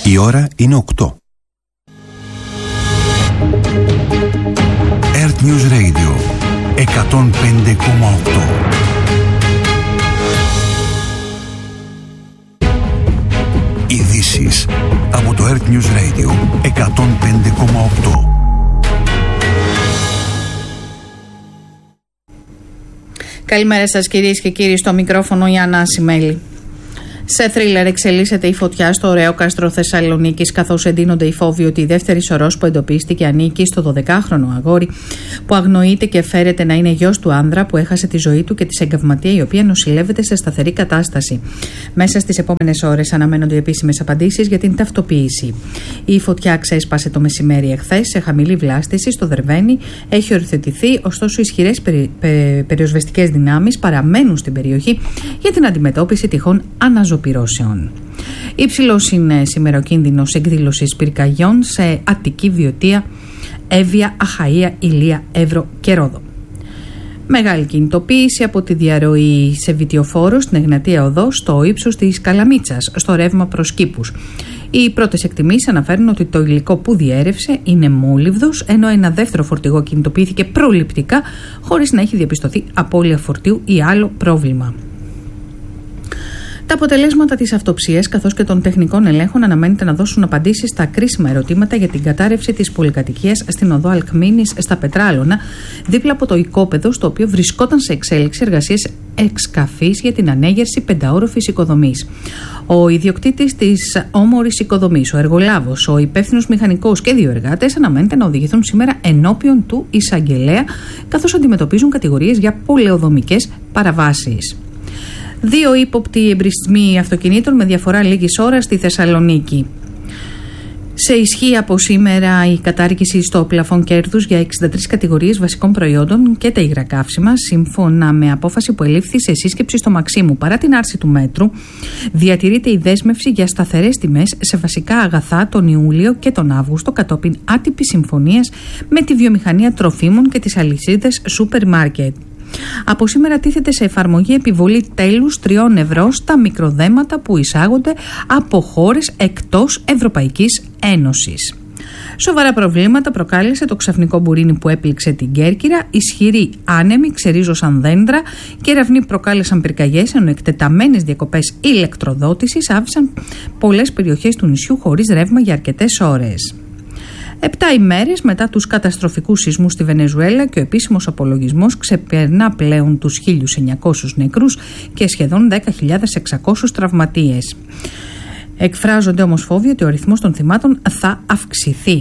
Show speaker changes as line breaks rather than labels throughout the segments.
Η ώρα είναι 8. Earth News Radio 105,8. Ειδήσεις από το Earth News Radio 105,8.
Καλημέρα σας κυρίες και κύριοι, στο μικρόφωνο η Άννα Ασημέλη. Σε θρίλερ εξελίσσεται η φωτιά στο ωραίο κάστρο Θεσσαλονίκης, καθώς εντείνονται οι φόβοι ότι η δεύτερη σωρός που εντοπίστηκε ανήκει στο 12χρονο αγόρι που αγνοείται και φέρεται να είναι γιος του άνδρα που έχασε τη ζωή του και της εγκαυματία, η οποία νοσηλεύεται σε σταθερή κατάσταση. Μέσα στις επόμενες ώρες αναμένονται οι επίσημες απαντήσεις για την ταυτοποίηση. Η φωτιά ξέσπασε το μεσημέρι εχθές σε χαμηλή βλάστηση στο Δερβαίνι, έχει οριοθετηθεί, ωστόσο ισχυρές πυροσβεστικές δυνάμεις παραμένουν στην περιοχή για την αντιμετώπιση τυχόν αναζωπηρώσεων. Υψηλός είναι σήμερα ο κίνδυνος εκδήλωσης πυρκαγιών σε Αττική, Βιωτία, Εύβοια, Αχαΐα, Ηλία, Εύρο και Ρόδο. Μεγάλη κινητοποίηση από τη διαρροή σε Βιτιοφόρο στην Εγνατία Οδό στο ύψος της Καλαμίτσας, στο ρεύμα προς Κήπους. Οι πρώτες εκτιμήσεις αναφέρουν ότι το υλικό που διέρευσε είναι μόλιβδος, ενώ ένα δεύτερο φορτηγό κινητοποιήθηκε προληπτικά χωρίς να έχει διαπιστωθεί απώλεια φορτίου ή άλλο πρόβλημα. Τα αποτελέσματα της αυτοψίας καθώς και των τεχνικών ελέγχων αναμένεται να δώσουν απαντήσεις στα κρίσιμα ερωτήματα για την κατάρρευση της πολυκατοικίας στην οδό Αλκμήνης στα Πετράλωνα, δίπλα από το οικόπεδο στο οποίο βρισκόταν σε εξέλιξη εργασίες εξκαφής για την ανέγερση πενταόροφης οικοδομής. Ο ιδιοκτήτης της όμορης οικοδομής, ο εργολάβος, ο υπεύθυνος μηχανικός και δύο εργάτες αναμένεται να οδηγηθούν σήμερα ενώπιον του εισαγγελέα, καθώς αντιμετωπίζουν κατηγορίες για πολεοδομικές παραβάσεις. Δύο ύποπτοι εμπρισμοί αυτοκινήτων με διαφορά λίγης ώρας στη Θεσσαλονίκη. Σε ισχύ από σήμερα η κατάργηση στο πλαφόν κέρδους για 63 κατηγορίες βασικών προϊόντων και τα υγρά καύσιμα, σύμφωνα με απόφαση που ελήφθη σε σύσκεψη στο Μαξίμου. Παρά την άρση του μέτρου, διατηρείται η δέσμευση για σταθερές τιμές σε βασικά αγαθά τον Ιούλιο και τον Αύγουστο, κατόπιν άτυπης συμφωνίας με τη βιομηχανία τροφίμων και τις αλυσίδες σούπερ μάρκετ. Από σήμερα τίθεται σε εφαρμογή επιβολή τέλους 3 ευρώ στα μικροδέματα που εισάγονται από χώρες εκτός Ευρωπαϊκής Ένωσης. Σοβαρά προβλήματα προκάλεσε το ξαφνικό μπουρίνι που έπληξε την Κέρκυρα. Ισχυροί άνεμοι ξερίζωσαν δέντρα, κεραυνοί προκάλεσαν πυρκαγιές, ενώ εκτεταμένες διακοπές ηλεκτροδότησης άφησαν πολλές περιοχές του νησιού χωρίς ρεύμα για αρκετές ώρες. 7 ημέρες μετά τους καταστροφικούς σεισμούς στη Βενεζουέλα και ο επίσημος απολογισμός ξεπερνά πλέον τους 1.900 νεκρούς και σχεδόν 10.600 τραυματίες. Εκφράζονται όμως φόβοι ότι ο αριθμός των θυμάτων θα αυξηθεί.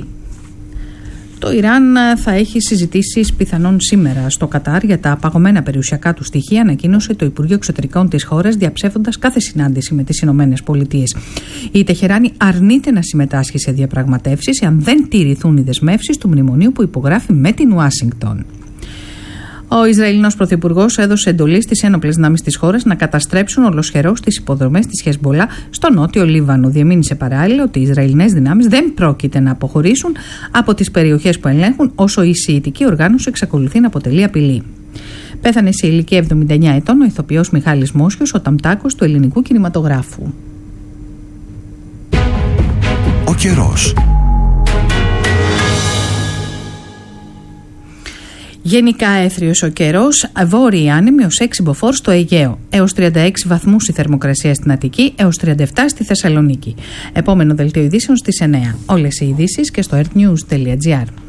Το Ιράν θα έχει συζητήσεις πιθανόν σήμερα στο Κατάρ για τα απαγωμένα περιουσιακά του στοιχεία, ανακοίνωσε το Υπουργείο Εξωτερικών της χώρας, διαψεύδοντας κάθε συνάντηση με τις Ηνωμένες Πολιτείες. Η Τεχεράνη αρνείται να συμμετάσχει σε διαπραγματεύσεις εάν δεν τηρηθούν οι δεσμεύσεις του μνημονίου που υπογράφει με την Ουάσιγκτον. Ο Ισραηλινός Πρωθυπουργός έδωσε εντολή στις ένοπλες δυνάμεις της χώρας να καταστρέψουν ολοσχερώς τις υποδομές της Χεσμπολά στο νότιο Λίβανο. Διεμήνυσε παράλληλα ότι οι Ισραηλινές δυνάμεις δεν πρόκειται να αποχωρήσουν από τις περιοχές που ελέγχουν όσο η σιητική οργάνωση εξακολουθεί να αποτελεί απειλή. Πέθανε σε ηλικία 79 ετών ο ηθοποιός Μιχάλης Μόσιος, ο ταμτάκος του ελληνικού κινηματογράφου.
Ο καιρός.
Γενικά έθριος ο καιρός, βόρειοι άνεμοι ως 6 μποφόρ στο Αιγαίο, έως 36 βαθμούς η θερμοκρασία στην Αττική, έως 37 στη Θεσσαλονίκη. Επόμενο δελτίο ειδήσεων στις 9. Όλες οι ειδήσεις και στο earthnews.gr.